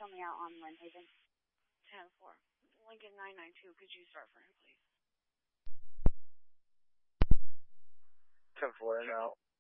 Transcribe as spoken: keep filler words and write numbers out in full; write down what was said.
fill me out on when Haven? ten four. Lincoln nine nine two. Could you start for him, please? ten four now.